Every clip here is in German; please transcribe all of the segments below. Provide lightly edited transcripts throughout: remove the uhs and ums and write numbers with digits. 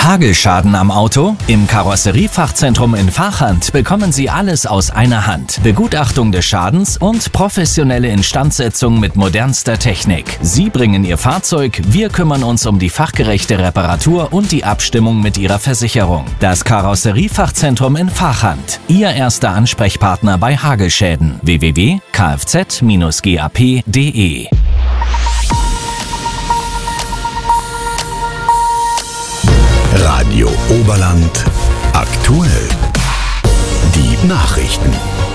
Hagelschaden am Auto? Im Karosseriefachzentrum in Vachand bekommen Sie alles aus einer Hand. Begutachtung des Schadens und professionelle Instandsetzung mit modernster Technik. Sie bringen Ihr Fahrzeug, wir kümmern uns um die fachgerechte Reparatur und die Abstimmung mit Ihrer Versicherung. Das Karosseriefachzentrum in Vachand. Ihr erster Ansprechpartner bei Hagelschäden. www.kfz-gap.de. Radio Oberland aktuell. Die Nachrichten.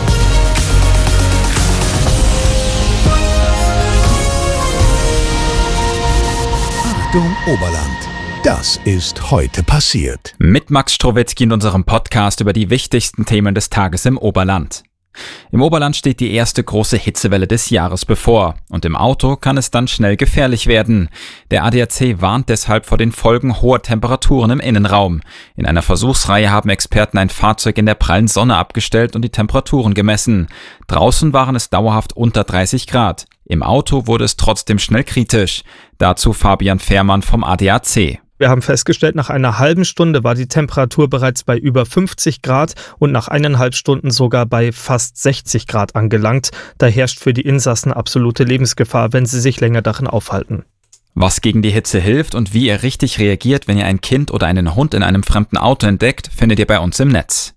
Achtung Oberland. Das ist heute passiert. Mit Max Strowetzky in unserem Podcast über die wichtigsten Themen des Tages im Oberland. Im Oberland steht die erste große Hitzewelle des Jahres bevor und im Auto kann es dann schnell gefährlich werden. Der ADAC warnt deshalb vor den Folgen hoher Temperaturen im Innenraum. In einer Versuchsreihe haben Experten ein Fahrzeug in der prallen Sonne abgestellt und die Temperaturen gemessen. Draußen waren es dauerhaft unter 30 Grad. Im Auto wurde es trotzdem schnell kritisch. Dazu Fabian Fehrmann vom ADAC. Wir haben festgestellt, nach einer halben Stunde war die Temperatur bereits bei über 50 Grad und nach 1,5 Stunden sogar bei fast 60 Grad angelangt. Da herrscht für die Insassen absolute Lebensgefahr, wenn sie sich länger darin aufhalten. Was gegen die Hitze hilft und wie ihr richtig reagiert, wenn ihr ein Kind oder einen Hund in einem fremden Auto entdeckt, findet ihr bei uns im Netz.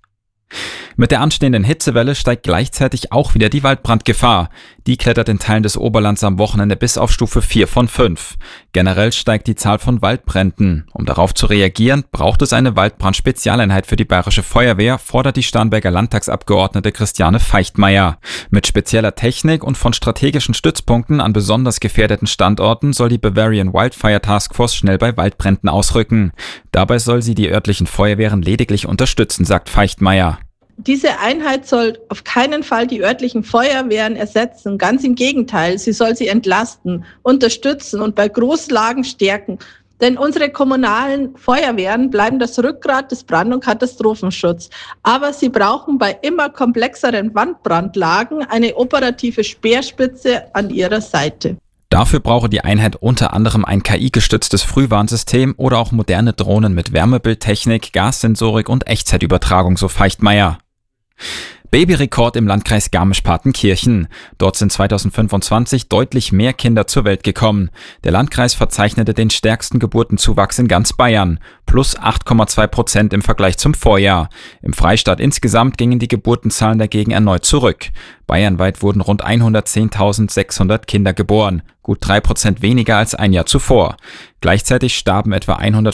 Mit der anstehenden Hitzewelle steigt gleichzeitig auch wieder die Waldbrandgefahr. Die klettert in Teilen des Oberlands am Wochenende bis auf Stufe 4 von 5. Generell steigt die Zahl von Waldbränden. Um darauf zu reagieren, braucht es eine Waldbrand-Spezialeinheit für die Bayerische Feuerwehr, fordert die Starnberger Landtagsabgeordnete Christiane Feichtmeier. Mit spezieller Technik und von strategischen Stützpunkten an besonders gefährdeten Standorten soll die Bavarian Wildfire Taskforce schnell bei Waldbränden ausrücken. Dabei soll sie die örtlichen Feuerwehren lediglich unterstützen, sagt Feichtmeier. Diese Einheit soll auf keinen Fall die örtlichen Feuerwehren ersetzen. Ganz im Gegenteil, sie soll sie entlasten, unterstützen und bei Großlagen stärken. Denn unsere kommunalen Feuerwehren bleiben das Rückgrat des Brand- und Katastrophenschutzes. Aber sie brauchen bei immer komplexeren Waldbrandlagen eine operative Speerspitze an ihrer Seite. Dafür brauche die Einheit unter anderem ein KI-gestütztes Frühwarnsystem oder auch moderne Drohnen mit Wärmebildtechnik, Gassensorik und Echtzeitübertragung, so Feichtmeier. Babyrekord im Landkreis Garmisch-Partenkirchen. Dort sind 2025 deutlich mehr Kinder zur Welt gekommen. Der Landkreis verzeichnete den stärksten Geburtenzuwachs in ganz Bayern, plus 8,2% im Vergleich zum Vorjahr. Im Freistaat insgesamt gingen die Geburtenzahlen dagegen erneut zurück. Bayernweit wurden rund 110.600 Kinder geboren, gut 3% weniger als ein Jahr zuvor. Gleichzeitig starben etwa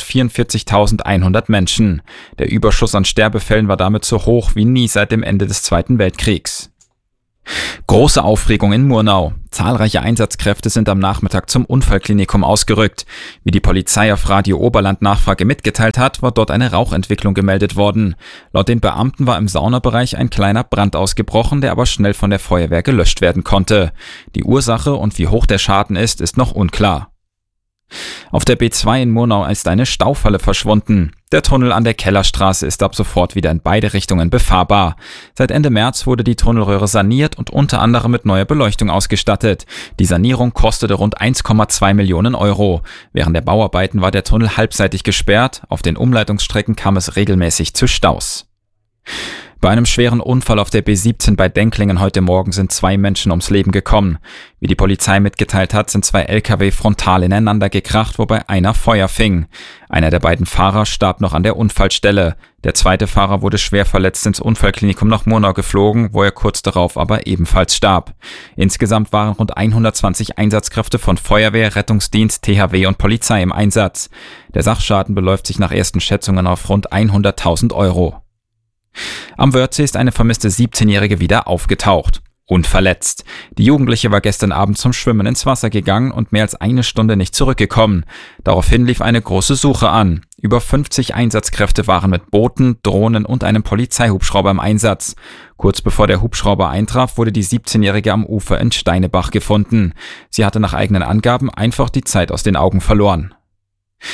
144.100 Menschen. Der Überschuss an Sterbefällen war damit so hoch wie nie seit dem Ende des Zweiten Weltkriegs. Große Aufregung in Murnau. Zahlreiche Einsatzkräfte sind am Nachmittag zum Unfallklinikum ausgerückt. Wie die Polizei auf Radio Oberland Nachfrage mitgeteilt hat, war dort eine Rauchentwicklung gemeldet worden. Laut den Beamten war im Saunabereich ein kleiner Brand ausgebrochen, der aber schnell von der Feuerwehr gelöscht werden konnte. Die Ursache und wie hoch der Schaden ist noch unklar. Auf der B2 in Murnau ist eine Staufalle verschwunden. Der Tunnel an der Kellerstraße ist ab sofort wieder in beide Richtungen befahrbar. Seit Ende März wurde die Tunnelröhre saniert und unter anderem mit neuer Beleuchtung ausgestattet. Die Sanierung kostete rund 1,2 Millionen Euro. Während der Bauarbeiten war der Tunnel halbseitig gesperrt. Auf den Umleitungsstrecken kam es regelmäßig zu Staus. Bei einem schweren Unfall auf der B17 bei Denklingen heute Morgen sind 2 Menschen ums Leben gekommen. Wie die Polizei mitgeteilt hat, sind 2 LKW frontal ineinander gekracht, wobei einer Feuer fing. Einer der beiden Fahrer starb noch an der Unfallstelle. Der zweite Fahrer wurde schwer verletzt ins Unfallklinikum nach Murnau geflogen, wo er kurz darauf aber ebenfalls starb. Insgesamt waren rund 120 Einsatzkräfte von Feuerwehr, Rettungsdienst, THW und Polizei im Einsatz. Der Sachschaden beläuft sich nach ersten Schätzungen auf rund 100.000 Euro. Am Wörthsee ist eine vermisste 17-Jährige wieder aufgetaucht. Unverletzt. Die Jugendliche war gestern Abend zum Schwimmen ins Wasser gegangen und mehr als eine Stunde nicht zurückgekommen. Daraufhin lief eine große Suche an. Über 50 Einsatzkräfte waren mit Booten, Drohnen und einem Polizeihubschrauber im Einsatz. Kurz bevor der Hubschrauber eintraf, wurde die 17-Jährige am Ufer in Steinebach gefunden. Sie hatte nach eigenen Angaben einfach die Zeit aus den Augen verloren.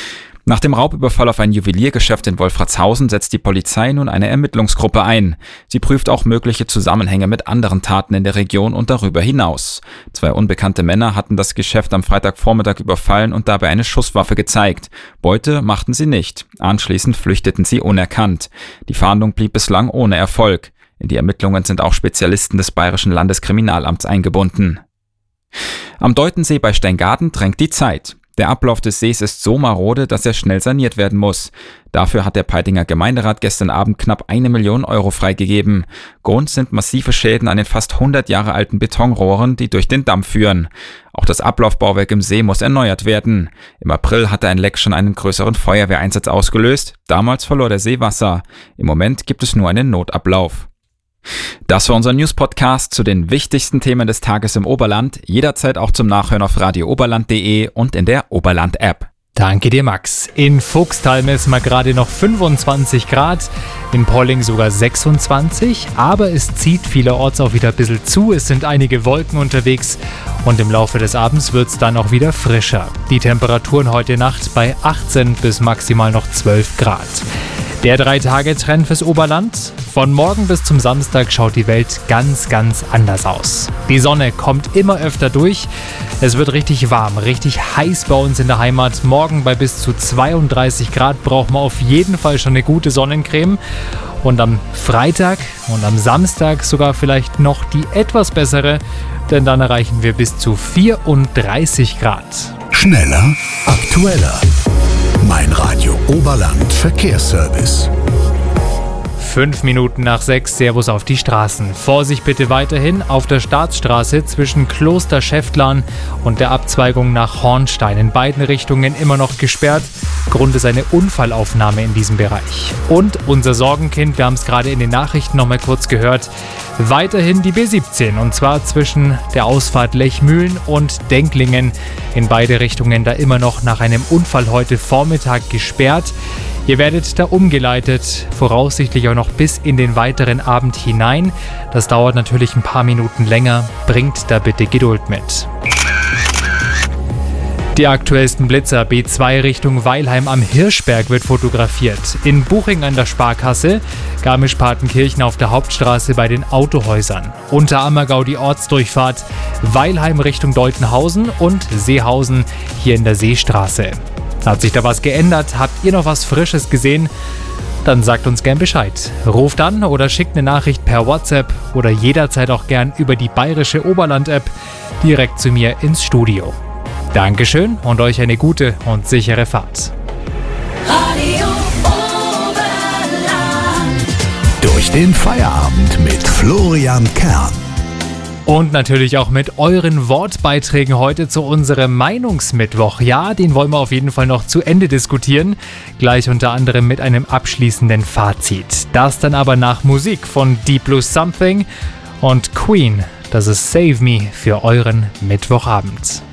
Nach dem Raubüberfall auf ein Juweliergeschäft in Wolfratshausen setzt die Polizei nun eine Ermittlungsgruppe ein. Sie prüft auch mögliche Zusammenhänge mit anderen Taten in der Region und darüber hinaus. 2 unbekannte Männer hatten das Geschäft am Freitagvormittag überfallen und dabei eine Schusswaffe gezeigt. Beute machten sie nicht. Anschließend flüchteten sie unerkannt. Die Fahndung blieb bislang ohne Erfolg. In die Ermittlungen sind auch Spezialisten des Bayerischen Landeskriminalamts eingebunden. Am Deutensee bei Steingaden drängt die Zeit. Der Ablauf des Sees ist so marode, dass er schnell saniert werden muss. Dafür hat der Peitinger Gemeinderat gestern Abend knapp 1 Million Euro freigegeben. Grund sind massive Schäden an den fast 100 Jahre alten Betonrohren, die durch den Damm führen. Auch das Ablaufbauwerk im See muss erneuert werden. Im April hatte ein Leck schon einen größeren Feuerwehreinsatz ausgelöst. Damals verlor der See Wasser. Im Moment gibt es nur einen Notablauf. Das war unser News-Podcast zu den wichtigsten Themen des Tages im Oberland. Jederzeit auch zum Nachhören auf radiooberland.de und in der Oberland-App. Danke dir, Max. In Fuchstal messen wir gerade noch 25 Grad, in Polling sogar 26, aber es zieht vielerorts auch wieder ein bisschen zu. Es sind einige Wolken unterwegs und im Laufe des Abends wird es dann auch wieder frischer. Die Temperaturen heute Nacht bei 18 bis maximal noch 12 Grad. Der 3-Tage-Trend fürs Oberland. Von morgen bis zum Samstag schaut die Welt ganz, ganz anders aus. Die Sonne kommt immer öfter durch. Es wird richtig warm, richtig heiß bei uns in der Heimat. Morgen bei bis zu 32 Grad braucht man auf jeden Fall schon eine gute Sonnencreme. Und am Freitag und am Samstag sogar vielleicht noch die etwas bessere, denn dann erreichen wir bis zu 34 Grad. Schneller, aktueller. Mein Radio Oberland Verkehrsservice. 5 Minuten nach 6, Servus auf die Straßen. Vorsicht bitte weiterhin auf der Staatsstraße zwischen Kloster Schäftlarn und der Abzweigung nach Hornstein. In beiden Richtungen immer noch gesperrt. Grund ist eine Unfallaufnahme in diesem Bereich. Und unser Sorgenkind, wir haben es gerade in den Nachrichten noch mal kurz gehört, weiterhin die B17 und zwar zwischen der Ausfahrt Lechmühlen und Denklingen. In beide Richtungen da immer noch nach einem Unfall heute Vormittag gesperrt. Ihr werdet da umgeleitet, voraussichtlich auch noch bis in den weiteren Abend hinein. Das dauert natürlich ein paar Minuten länger, bringt da bitte Geduld mit. Die aktuellsten Blitzer B2 Richtung Weilheim am Hirschberg wird fotografiert. In Buching an der Sparkasse, Garmisch-Partenkirchen auf der Hauptstraße bei den Autohäusern. Unterammergau die Ortsdurchfahrt, Weilheim Richtung Deutenhausen und Seehausen hier in der Seestraße. Hat sich da was geändert? Habt ihr noch was Frisches gesehen? Dann sagt uns gern Bescheid. Ruft an oder schickt eine Nachricht per WhatsApp oder jederzeit auch gern über die Bayerische Oberland-App direkt zu mir ins Studio. Dankeschön und euch eine gute und sichere Fahrt. Radio Oberland. Durch den Feierabend mit Florian Kern. Und natürlich auch mit euren Wortbeiträgen heute zu unserem Meinungsmittwoch. Ja, den wollen wir auf jeden Fall noch zu Ende diskutieren. Gleich unter anderem mit einem abschließenden Fazit. Das dann aber nach Musik von Deep Blue Something und Queen. Das ist Save Me für euren Mittwochabend.